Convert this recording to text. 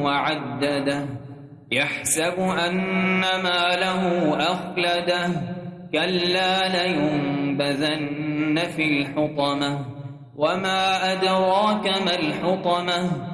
وعدده يحسب أن ماله أخلده كلا لينبذن في الحطمة وما أدراك ما الحطمة